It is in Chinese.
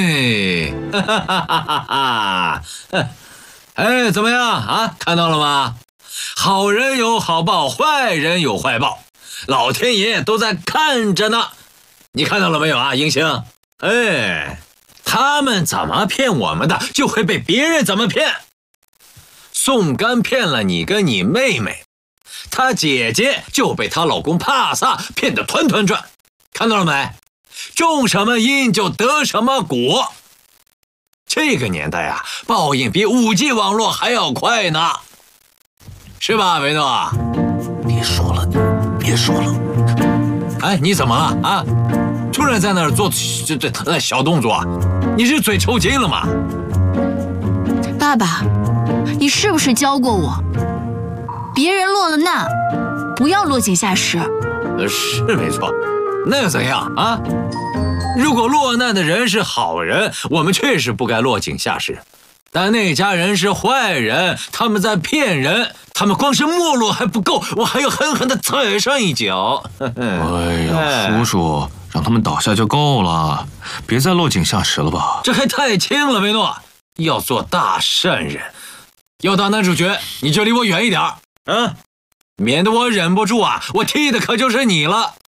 哎，哈哈哈哈哈！哎，怎么样啊？看到了吗？好人有好报，坏人有坏报，老天爷都在看着呢。你看到了没有啊，英星？哎，他们怎么骗我们的，就会被别人怎么骗。宋干骗了你跟你妹妹，她姐姐就被她老公帕萨骗得团团转。看到了没？种什么因就得什么果。这个年代啊，报应比5G 网络还要快呢，是吧，维诺？ 别说了，别说了。 哎，你怎么了啊？突然在那儿做这小动作，你是嘴抽筋了吗？ 爸爸，你是不是教过我，别人落了难，不要落井下石？ 是没错，那又怎样啊？如果落难的人是好人，我们确实不该落井下石。但那家人是坏人，他们在骗人，他们光是没落还不够，我还要狠狠地踩上一脚。 哎呀，叔叔，让他们倒下就够了，别再落井下石了吧？ 这还太轻了，维诺。要做大善人，要当男主角，你就离我远一点啊，免得我忍不住啊，我踢的可就是你了。